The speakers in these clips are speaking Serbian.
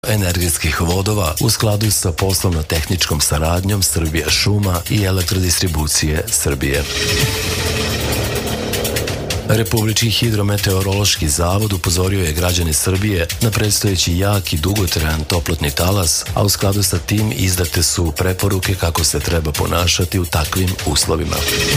energetskih vodova u skladu sa poslovno-tehničkom saradnjom Srbija šuma i Elektrodistribucije Srbije. Republički hidrometeorološki zavod upozorio je građane Srbije na predstojeći jak i dugotrajan toplotni talas, a u skladu sa tim izdate su preporuke kako se treba ponašati u takvim uslovima.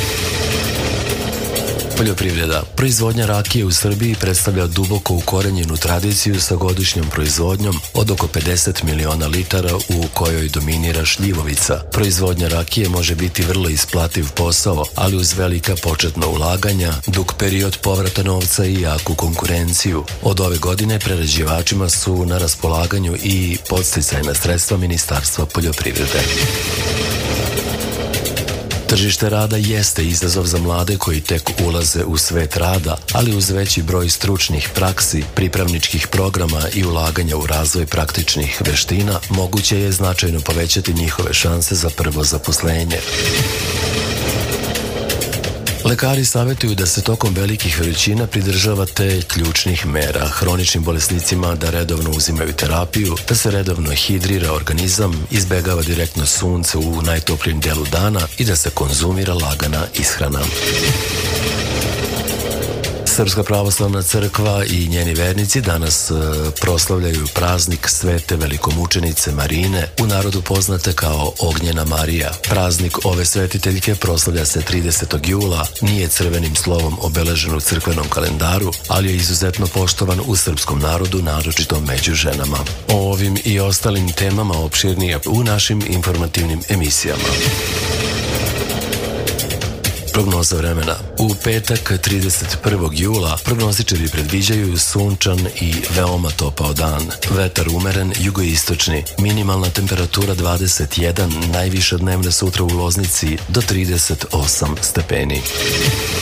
Poljoprivreda. Proizvodnja rakije u Srbiji predstavlja duboko ukorenjenu tradiciju sa godišnjom proizvodnjom od oko 50 miliona litara u kojoj dominira šljivovica. Proizvodnja rakije može biti vrlo isplativ posao, ali uz velika početna ulaganja, dug period povrata novca i jaku konkurenciju. Od ove godine prerađivačima su na raspolaganju i podsticajna sredstva Ministarstva poljoprivrede. Tržište rada jeste izazov za mlade koji tek ulaze u svet rada, ali uz veći broj stručnih praksi, pripravničkih programa i ulaganja u razvoj praktičnih veština, moguće je značajno povećati njihove šanse za prvo zaposlenje. Lekari savjetuju da se tokom velikih vrućina pridržavate ključnih mera, hroničnim bolesnicima da redovno uzimaju terapiju, da se redovno hidrira organizam, izbegava direktno sunce u najtoplijem delu dana i da se konzumira lagana ishrana. Srpska pravoslavna crkva i njeni vernici danas proslavljaju praznik Svete velikomučenice Marine, u narodu poznate kao Ognjena Marija. Praznik ove svetiteljke proslavlja se 30. jula, nije crvenim slovom obeležen u crkvenom kalendaru, ali je izuzetno poštovan u srpskom narodu, naročito među ženama. O ovim i ostalim temama opširnije u našim informativnim emisijama. Prognoza vremena. U petak 31. jula prognostičari predviđaju sunčan i veoma topao dan. Vetar umeren, jugoistočni, minimalna temperatura 21, najviša dnevna sutra u Loznici do 38 stepeni.